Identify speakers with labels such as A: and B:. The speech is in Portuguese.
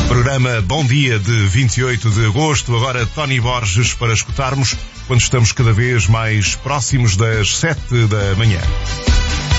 A: Programa Bom Dia de 28 de agosto. Agora Tony Borges para escutarmos quando estamos cada vez mais próximos das 7 da manhã.